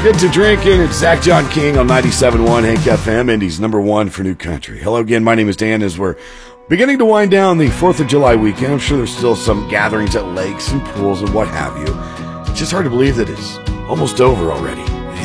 Get to drinking. It's Zach John King on 97.1 Hank FM, Indy's #1 for new country. Hello again. My name is Dan. As we're beginning to wind down the 4th of July weekend, I'm sure there's still some gatherings at lakes and pools and what have you. It's just hard to believe that it's almost over already.